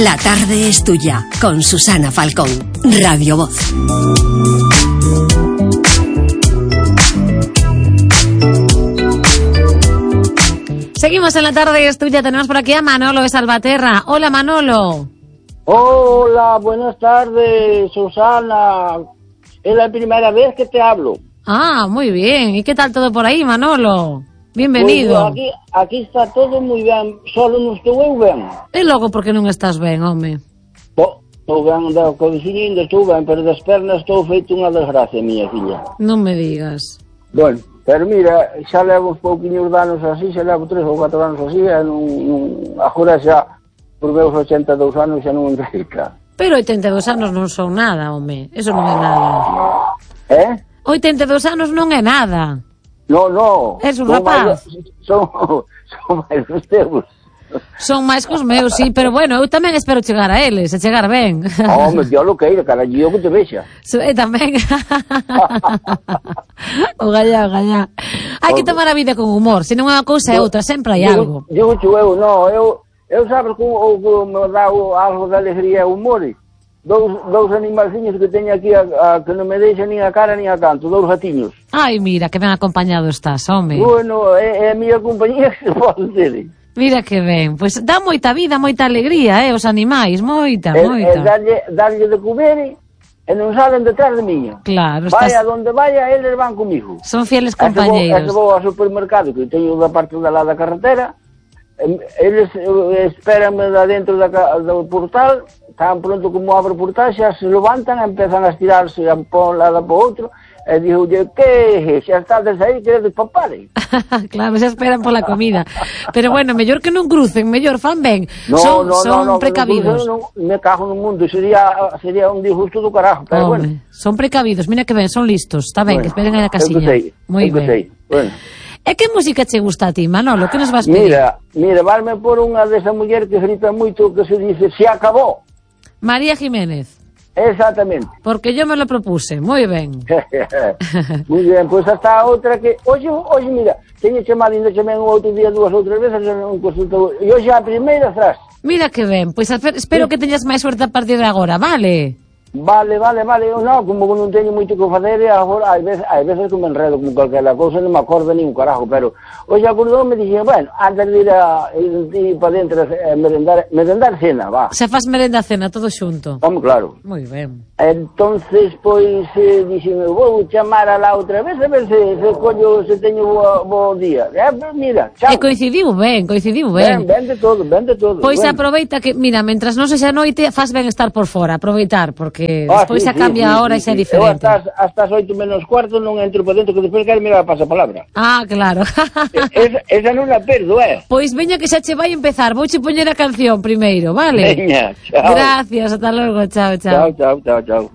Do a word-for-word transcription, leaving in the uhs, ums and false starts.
La tarde es tuya, con Susana Falcón, Radio Voz. Seguimos en La tarde es tuya, tenemos por aquí a Manolo de Salvaterra. Hola, Manolo. Hola, buenas tardes, Susana. Es la primera vez que te hablo. Ah, muy bien. ¿Y qué tal todo por ahí, Manolo? Bienvenido. Pues, aquí, aquí está todo muy bien, solo non estou eu ben. E logo, por que non estás ben, home? Estou ben da codiciñinda, estou ben, pero das pernas estou feito unha desgracia, miña filla. Non me digas. Bueno, pero mira, xa levo uns pouquiños danos así, xa levo tres ou quatro anos así, e non, non, agora xa, por meus ochenta e dous anos, xa non enrica. Pero oitenta e dous anos non son nada, home. Eso non é nada. Eh? oitenta e dous anos non é nada. No, no. Es un rapaz. Son, son máis os teus. Son máis cos meus, sí, pero bueno, eu tamén espero chegar a eles, e chegar ben. Home, yo lo queira, cara, yo que te vexa. E tamén. O gallá, o gallá. Hai que tomar a vida con humor, se non é unha cousa é outra, sempre hai algo. Digo, digo eu, no, eu, eu sabes como, como me dá algo de alegría e humor. Dous, dous animalciños que teño aquí a, a, que non me deixan nin a cara nin a canto, dous gatiños. Ai, mira, que ben acompañado estás, home. Bueno, é, é a miña compañía que se pode ter. Mira que ben, pois pues dá moita vida, moita alegría, eh, os animais, moita, e, moita. E darlle, darlle de comer e non salen detrás de miña. Claro, estás... Vaya donde vaya, eles van comigo. Son fieles compañeiros. E se vou ao supermercado, que teño da parte da lá da carretera, eles esperanme da dentro da, do portal, tan pronto como abre o portal, xa se levantan e empezan a estirarse a por un lado para outro, e digo, que xa estades aí, queredes papare? Claro, xa esperan pola comida. Pero bueno, mellor que non crucen, mellor fan ben. No, son no, son no, no, precavidos. No, no, me cago no mundo, sería, sería un disgusto do carajo, pero Home, bueno. Son precavidos, mira que ben, son listos, está ben, Bueno, que esperen aí na casilla. Moi ben. Sei. Bueno. E que música che gusta a ti, Manolo? Que nos vas pedir? Mira, mira, valme por unha desa muller que grita moito, que se dice, se acabó. María Jiménez. Exactamente. Porque yo me lo propuse, moi ben. Muy bien, pois pues hasta outra que... Oxe, oxe, mira, teño chamado ainda chamén outro día dúas outras veces non consultou. E hoxe a primeira tras. Mira que ben, pois pues espero sí. que teñas máis suerte a partir de agora, vale? Vale, vale, vale, eu non, como non teño moito que facer, e agora, hai veces, hai veces que me enredo con calquera cousa, non me acordo nin un carajo, pero hoxe acordou me dixen, bueno, antes de ir, a, ir, ir para dentro a merendar, merendar cena, va. Se faz merenda cena, todo xunto. Vamos, claro. Moi ben. Entonces, pois, eh, dixen, vou chamar a la outra vez, a ver se, se collo, se teño bo, bo día. Eh, mira, chao. E coincidiu ben, coincidiu ben. Ben, ben de todo, ben de todo. Pois bueno. Aproveita que, mira, mentras non sexa noite, faz ben estar por fora, aproveitar, porque Ah, despois sí, se cambia sí, a hora sí, e xa é sí. diferente. Eu hasta, hasta as oito menos cuarto non entro para dentro, que despois quero mirar a pasapalabra. Ah, claro. esa, esa non la perdo, eh. Pois veña que xa che vai empezar, vouche poñer a canción primeiro, vale? Veña, chao. Gracias, ata logo, chao, chao. Chao, chao, chao, chao.